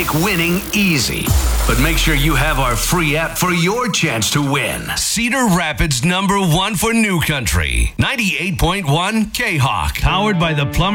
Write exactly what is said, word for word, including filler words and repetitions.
make winning easy. But make sure you have our free app for your chance to win. Cedar Rapids number one for New Country. ninety-eight point one K-Hawk. Powered by the Plumber